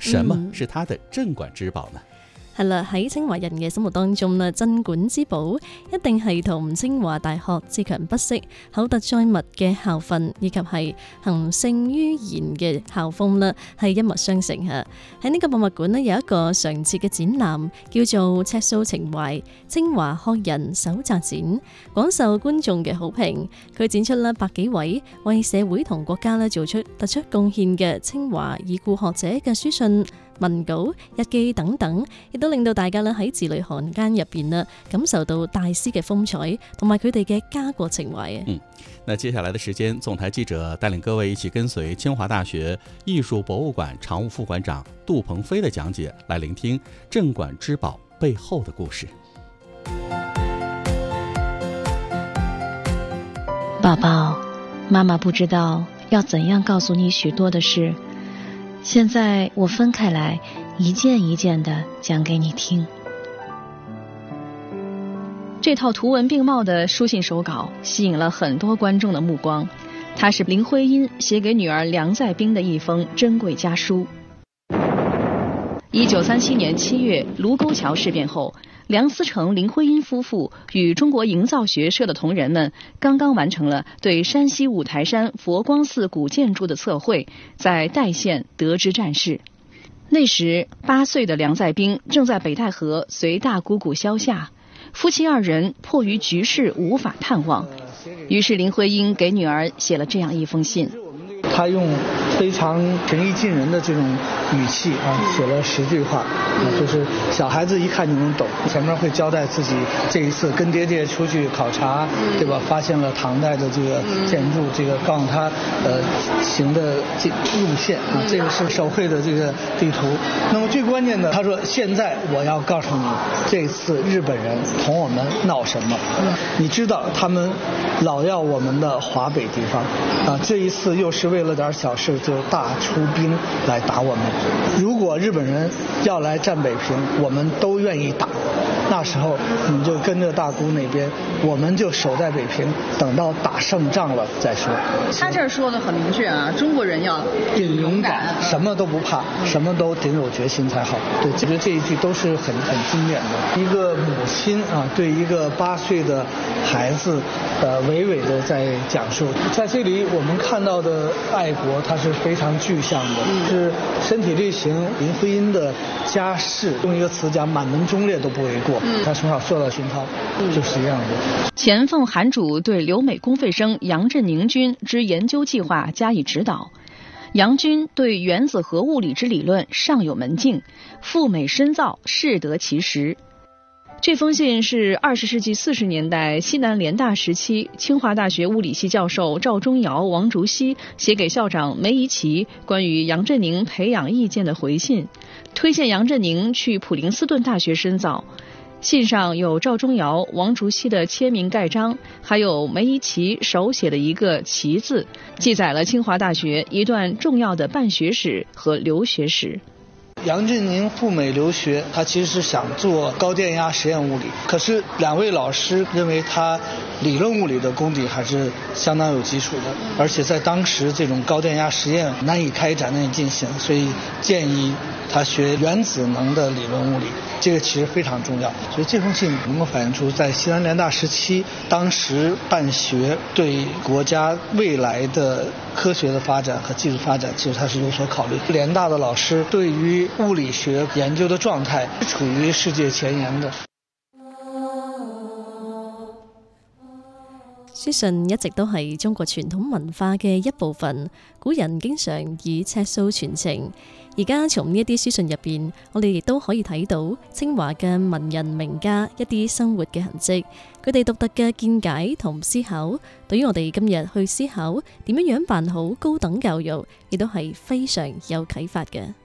什麼是它的鎮館之寶呢？ 係啦，喺清華人嘅心目當中呢，鎮館之寶一定係同清華大學自強不息、厚德載物嘅校訓，以及係行勝於言嘅校風呢，係一脈相承嚇。喺呢個博物館呢，有一個常設嘅展覽，叫做《赤素情懷清華學人手冊展》，廣受觀眾嘅好評。佢展出啦百幾位為社會同國家呢做出突出貢獻嘅清華已故學者嘅書信、文稿、日記等等，亦都令到大家咧喺字裏行間入邊呢感受到大師嘅風采，同埋佢哋嘅家國情懷啊。 那接下來的時間，總台記者帶領各位一起跟隨清華大學藝術博物館常務副館長杜鵬飛的講解，來聆聽鎮館之寶背後的故事。 寶寶，媽媽不知道要怎樣告訴你許多的事，現在我分開來，一件一件的講給你聽。這套圖文並茂的書信手稿吸引了很多觀眾的目光，它是林徽因寫給女兒梁再冰的一封珍貴家書。1937年7月，盧溝橋事變後，梁思成、林徽因夫婦與中國營造學社的同仁們剛剛完成了對山西五台山佛光寺古建築的測繪，在代縣得知戰事。那時8歲的梁再冰正在北戴河隨大姑姑消夏，夫妻二人迫於局勢無法探望，於是林徽因給女兒寫了這樣一封信。 他用非常平易近人的這種語氣寫了10句話，就是小孩子一看就能懂。前面會交代自己這一次跟爹爹出去考察，對吧？發現了唐代的這個建築，這個告訴他行的路線啊，這個是手繪的這個地圖。那麼最關鍵的，他說現在我要告訴你，這次日本人同我們鬧什麼？你知道他們老要我們的華北地方啊，這一次又是為了點小事就大出兵來打我們。如果日本人要來占北平，我們都願意打。那時候你就跟着大姑那邊，我們就守在北平，等到打勝仗了再說。 他這兒說的很明確啊，中國人要挺勇敢，什麼都不怕，什麼都挺有決心才好。對，我覺得這一句都是很經典的。一個母親啊，對一個8歲的孩子，娓娓的在講述。在這裡我們看到的愛國，它是非常具象的，是身體力行。林徽因的家世，用一個詞講，滿門忠烈都不為過。他從小受到熏陶，就是這樣的。 前奉韓主對留美公費生楊振寧君之研究計劃加以指導，楊君對原子核物理之理論尚有門徑，赴美深造，適得其時。這封信是20世紀40年代西南聯大時期清華大學物理系教授趙忠堯、王竹溪寫給校長梅贻琦關於楊振寧培養意見的回信，推薦楊振寧去普林斯頓大學深造。信上有趙忠堯、王竹溪的簽名蓋章，還有梅贻琦手寫的一個琦字，記載了清華大學一段重要的辦學史和留學史。 楊振寧赴美留學，他其實是想做高電壓實驗物理，可是兩位老師認為他理論物理的功底還是相當有基礎的，而且在當時這種高電壓實驗難以開展、難以進行，所以建議他學原子能的理論物理，這個其實非常重要。所以這封信能夠反映出在西南聯大時期，當時辦學對國家未來的科學的發展和技術發展，其實他是有所考慮。聯大的老師對於物理學研究的狀態處於世界前沿的。 書信一直都係中國傳統文化嘅一部分，古人經常以尺素傳情。而家從呢一啲書信入邊，我哋亦都可以睇到清華嘅文人名家一啲生活嘅痕跡，佢哋獨特嘅見解同思考，對於我哋今日去思考點樣辦好高等教育，亦都係非常有啟發嘅。